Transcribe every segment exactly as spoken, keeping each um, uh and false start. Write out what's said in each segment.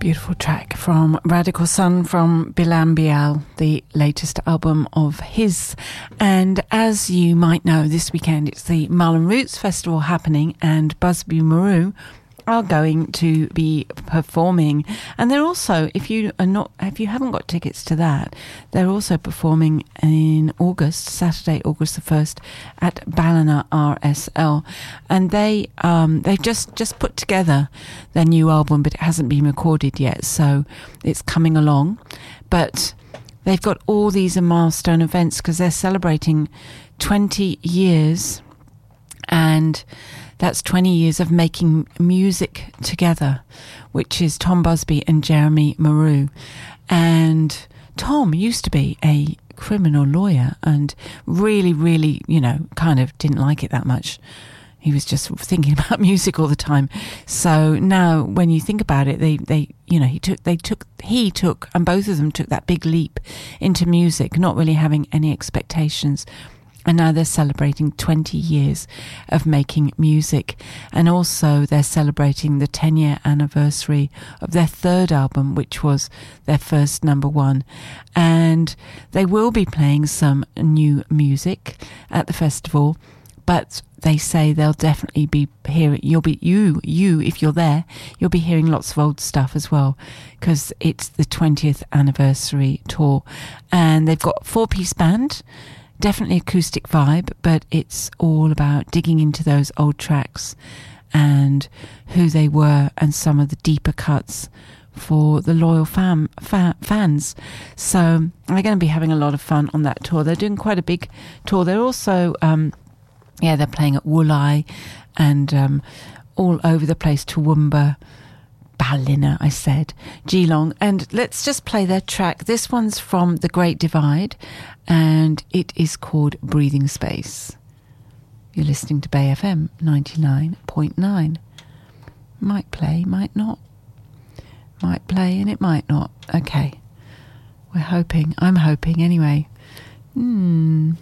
Beautiful track from Radical Sun from Bilam Bial, the latest album of his. And as you might know, this weekend it's the Marlon Roots Festival happening, and Busby Marou are going to be performing. And they're also, if you are not, if you haven't got tickets to that, they're also performing in August, Saturday, August the first, at Ballina R S L. And they um they've just just put together their new album, but it hasn't been recorded yet, so it's coming along. But they've got all these milestone events because they're celebrating twenty years, and that's twenty years of making music together, which is Tom Busby and Jeremy Marou. And Tom used to be a criminal lawyer and really, really, you know, kind of didn't like it that much. He was just thinking about music all the time. So now when you think about it, they, they you know, he took, they took, he took, and both of them took that big leap into music, not really having any expectations. And now they're celebrating twenty years of making music. And also they're celebrating the ten-year anniversary of their third album, which was their first number one. And they will be playing some new music at the festival, but they say they'll definitely be hearing, you'll be, you, you, if you're there, you'll be hearing lots of old stuff as well, because it's the twentieth anniversary tour. And they've got a four-piece band, definitely acoustic vibe, but it's all about digging into those old tracks and who they were and some of the deeper cuts for the loyal fam, fa- fans. So they're going to be having a lot of fun on that tour. They're doing quite a big tour. They're also, um, yeah, they're playing at Woolai and um, all over the place, Toowoomba, Ballina, I said, Geelong. And let's just play their track. This one's from The Great Divide, and it is called Breathing Space. You're listening to Bay F M ninety-nine point nine. Might play, might not. Might play and it might not. Okay. We're hoping. I'm hoping anyway. Hmm.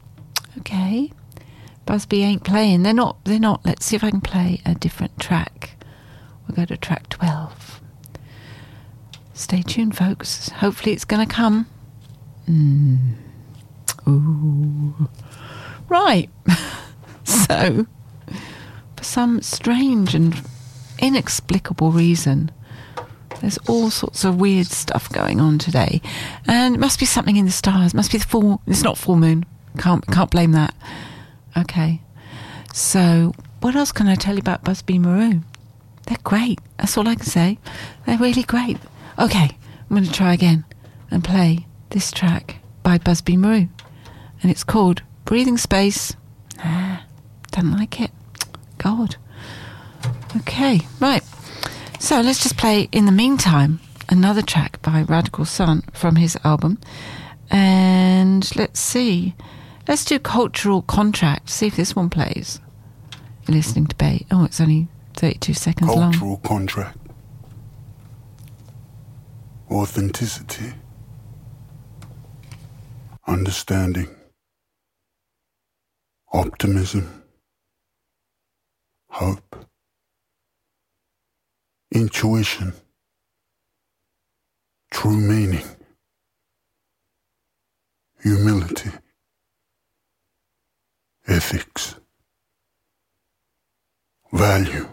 Okay. Busby ain't playing. They're not. They're not. Let's see if I can play a different track. We'll go to track twelve. Stay tuned, folks. Hopefully it's going to come. Mm. Ooh. Right. So, for some strange and inexplicable reason, there's all sorts of weird stuff going on today. And it must be something in the stars. It must be the full... It's not full moon. Can't, can't blame that. Okay. So, what else can I tell you about Busby Marou? They're great. That's all I can say. They're really great. Okay, I'm going to try again and play this track by Busby Marou. And it's called Breathing Space. Ah, don't like it. God. Okay, right. So let's just play, in the meantime, another track by Radical Sun from his album. And let's see. Let's do Cultural Contract. See if this one plays. You're listening to Bay. Oh, it's only thirty-two seconds Cultural long. Cultural contract. Authenticity. Understanding. Optimism. Hope. Intuition. True meaning. Humility. Ethics. Value.